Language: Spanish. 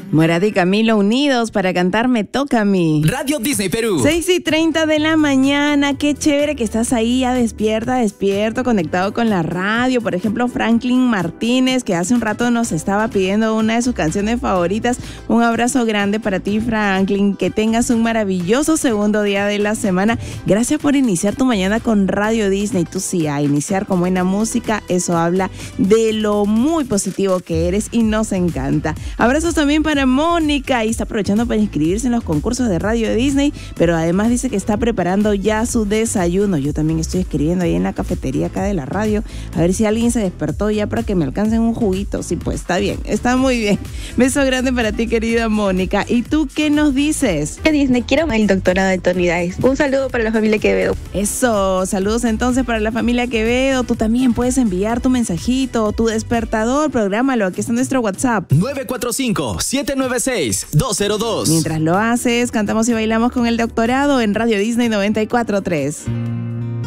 Morat y Camilo unidos para cantar Me Toca a Mí. Radio Disney Perú. 6:30 de la mañana. Qué chévere que estás ahí ya despierto, conectado con la radio. Por ejemplo, Franklin Martínez, que hace un rato nos estaba pidiendo una de sus canciones favoritas. Un abrazo grande para ti, Franklin. Que tengas un maravilloso segundo día de la semana. Gracias por iniciar tu mañana con Radio Disney. Tú sí, a iniciar con buena música. Eso habla de lo muy positivo que eres y nos encanta. Abrazos también para Mónica, y está aprovechando para inscribirse en los concursos de Radio Disney, pero además dice que está preparando ya su desayuno. Yo también estoy escribiendo ahí en la cafetería acá de la radio, a ver si alguien se despertó ya para que me alcancen un juguito. Sí, pues está bien, está muy bien. Beso grande para ti, querida Mónica. ¿Y tú qué nos dices? Disney, quiero el doctorado de Tony Dice. Un saludo para la familia Quevedo. Eso, saludos entonces para la familia Quevedo. Tú también puedes enviar tu mensajito, tu despertador, prográmalo. Aquí está nuestro WhatsApp. 945-796-202. Mientras lo haces, cantamos y bailamos con el doctorado en Radio Disney 94.3.